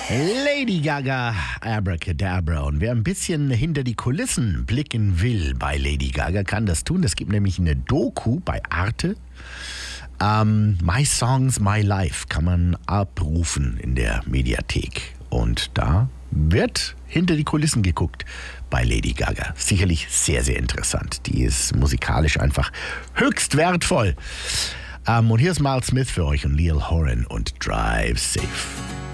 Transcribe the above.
Lady Gaga, Abracadabra. Und wer ein bisschen hinter die Kulissen blicken will bei Lady Gaga, kann das tun. Es gibt nämlich eine Doku bei Arte. My Songs, My Life kann man abrufen in der Mediathek. Und da wird hinter die Kulissen geguckt bei Lady Gaga. Sicherlich sehr, sehr interessant. Die ist musikalisch einfach höchst wertvoll. Und hier ist Miles Smith für euch und Lil Horan und Drive Safe.